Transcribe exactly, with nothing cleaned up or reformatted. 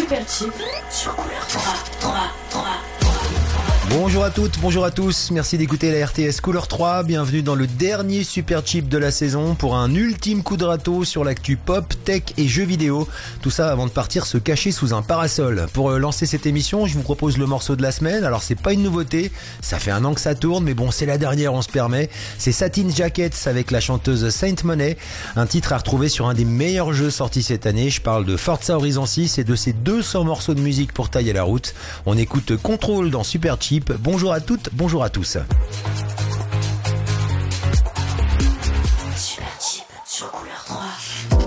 Super Cheap sur Couleur trois, trois, trois. Bonjour à toutes, bonjour à tous, merci d'écouter la R T S Couleur trois, bienvenue dans le dernier Super Cheap de la saison pour un ultime coup de râteau sur l'actu pop, tech et jeux vidéo. Tout ça avant de partir se cacher sous un parasol. Pour lancer cette émission, je vous propose le morceau de la semaine. Alors c'est pas une nouveauté, ça fait un an que ça tourne, mais bon c'est la dernière, on se permet. C'est Satin Jackets avec la chanteuse Saint Monet, un titre à retrouver sur un des meilleurs jeux sortis cette année. Je parle de Forza Horizon six et de ses deux cents morceaux de musique pour tailler la route. On écoute Control dans Super Cheap. Bonjour à toutes, bonjour à tous. Super Cheap sur Couleur trois.